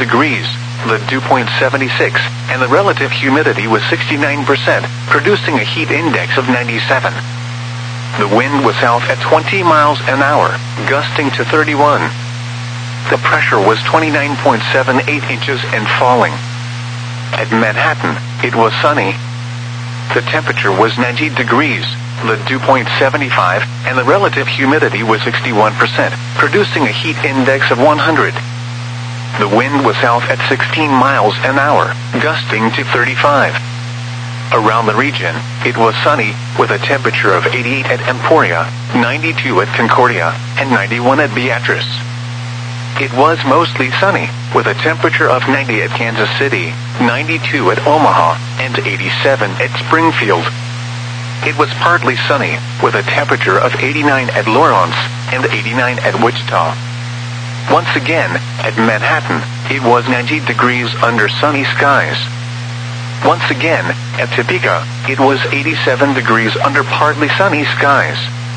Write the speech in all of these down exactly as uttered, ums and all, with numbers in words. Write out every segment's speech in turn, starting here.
degrees, the dew point seventy-six, and the relative humidity was sixty-nine percent, producing a heat index of ninety-seven. The wind was south at twenty miles an hour, gusting to thirty-one. The pressure was twenty-nine point seven eight inches and falling. At Manhattan, it was sunny. The temperature was ninety degrees, the dew point seventy-five, and the relative humidity was sixty-one percent, producing a heat index of one hundred. The wind was south at sixteen miles an hour, gusting to thirty-five. Around the region, it was sunny, with a temperature of eighty-eight at Emporia, ninety-two at Concordia, and ninety-one at Beatrice. It was mostly sunny, with a temperature of ninety at Kansas City, ninety-two at Omaha, and eighty-seven at Springfield. It was partly sunny, with a temperature of eighty-nine at Lawrence, and eighty-nine at Wichita. Once again, at Manhattan, it was ninety degrees under sunny skies. Once again, at Topeka, it was eighty-seven degrees under partly sunny skies.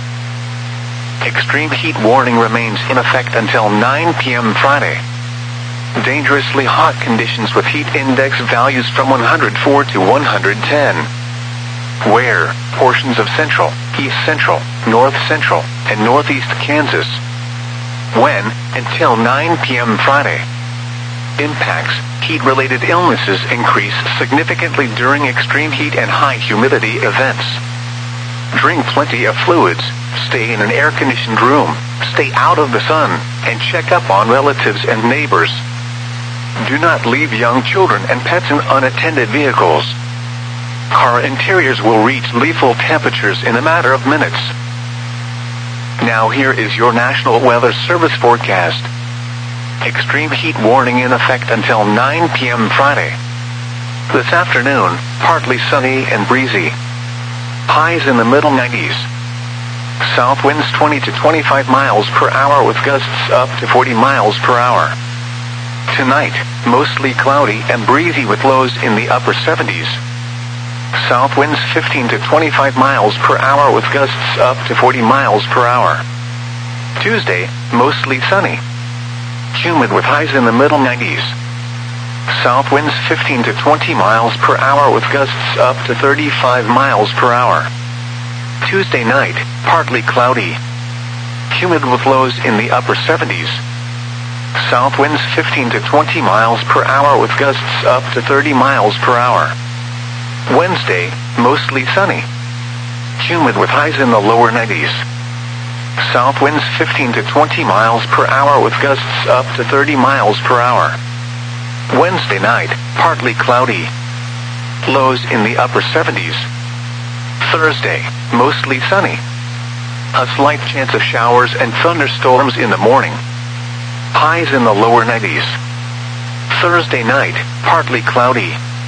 Extreme heat warning remains in effect until nine p.m. Friday. Dangerously hot conditions with heat index values from one hundred four to one hundred ten. Where? Portions of central, east central, north central, and northeast Kansas. When? Until nine p.m. Friday. Impacts: heat-related illnesses increase significantly during extreme heat and high humidity events. Drink plenty of fluids, stay in an air-conditioned room, stay out of the sun, and check up on relatives and neighbors. Do not leave young children and pets in unattended vehicles. Car interiors will reach lethal temperatures in a matter of minutes. Now here is your National Weather Service forecast. Extreme heat warning in effect until nine p.m. Friday. This afternoon, partly sunny and breezy. Highs in the middle nineties. South winds twenty to twenty-five miles per hour with gusts up to forty miles per hour. Tonight, mostly cloudy and breezy with lows in the upper seventies. South winds fifteen to twenty-five miles per hour with gusts up to forty miles per hour. Tuesday, mostly sunny. Humid with highs in the middle nineties. South winds fifteen to twenty miles per hour with gusts up to thirty-five miles per hour. Tuesday night, partly cloudy. Humid with lows in the upper seventies. South winds fifteen to twenty miles per hour with gusts up to thirty miles per hour. Wednesday, mostly sunny. Humid with highs in the lower nineties. South winds fifteen to twenty miles per hour with gusts up to thirty miles per hour. Wednesday night, partly cloudy. Lows in the upper seventies. Thursday, mostly sunny. A slight chance of showers and thunderstorms in the morning. Highs in the lower nineties. Thursday night, partly cloudy.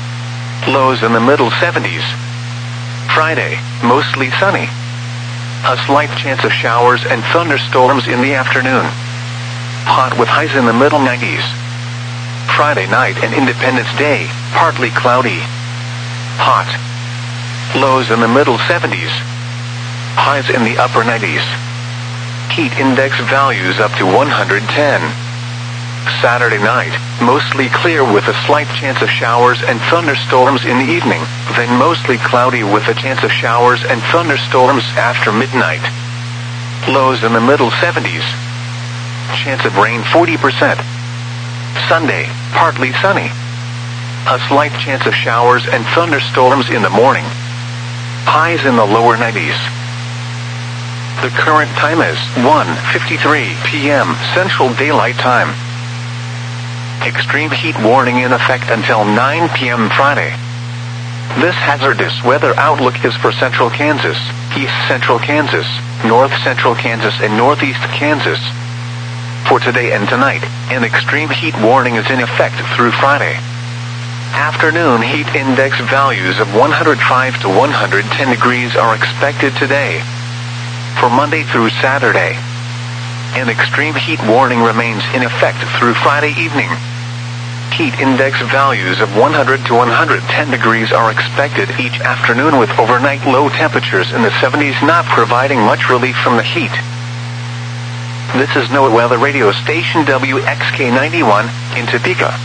Lows in the middle seventies. Friday, mostly sunny. A slight chance of showers and thunderstorms in the afternoon. Hot with highs in the middle nineties. Friday night and Independence Day, partly cloudy. Hot. Lows in the middle seventies. Highs in the upper nineties. Heat index values up to one hundred ten. Saturday night, mostly clear with a slight chance of showers and thunderstorms in the evening, then mostly cloudy with a chance of showers and thunderstorms after midnight. Lows in the middle seventies. Chance of rain forty percent. Sunday, partly sunny. A slight chance of showers and thunderstorms in the morning. Highs in the lower nineties. The current time is one fifty-three p.m. Central Daylight Time. Extreme heat warning in effect until nine p.m. Friday. This hazardous weather outlook is for central Kansas, east central Kansas, north central Kansas, and northeast Kansas. For today and tonight, an extreme heat warning is in effect through Friday. Afternoon heat index values of one hundred five to one hundred ten degrees are expected today. For Monday through Saturday, an extreme heat warning remains in effect through Friday evening. Heat index values of one hundred to one hundred ten degrees are expected each afternoon with overnight low temperatures in the seventies not providing much relief from the heat. This is NOAA Weather Radio Station W X K ninety-one in Topeka.